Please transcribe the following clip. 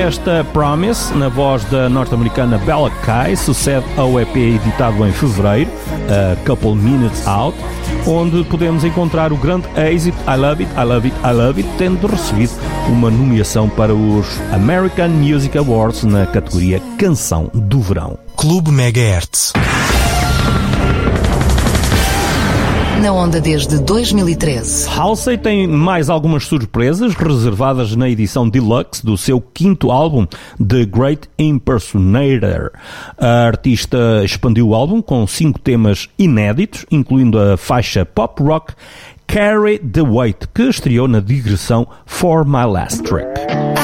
esta Promise, na voz da norte-americana Bella Kai, sucede ao EP editado em fevereiro, A Couple Minutes Out, onde podemos encontrar o grande êxito I Love It, I Love It, I Love It, tendo recebido uma nomeação para os American Music Awards na categoria Canção do Verão. Clube Megahertz. Na onda desde 2013. Halsey tem mais algumas surpresas reservadas na edição deluxe do seu quinto álbum, The Great Impersonator. A artista expandiu o álbum com 5 temas inéditos, incluindo a faixa pop rock Carry the Weight, que estreou na digressão For My Last Trip.